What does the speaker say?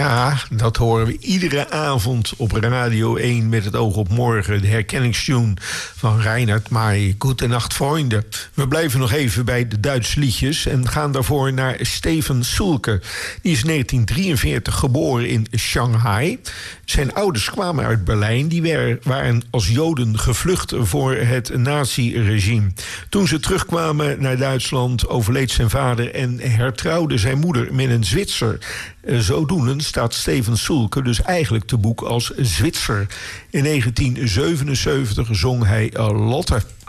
Ja, dat horen we iedere avond op Radio 1 met het oog op morgen. De herkenningstune van Reinhard May. Goedenacht, vrienden. We blijven nog even bij de Duitse liedjes en gaan daarvoor naar Steven Sulke. Die is in 1943 geboren in Shanghai. Zijn ouders kwamen uit Berlijn. Die waren als Joden gevlucht voor het nazi-regime. Toen ze terugkwamen naar Duitsland overleed zijn vader en hertrouwde zijn moeder met een Zwitser. Zodoende staat Steven Sulke dus eigenlijk te boek als Zwitser. In 1977 zong hij Lotte.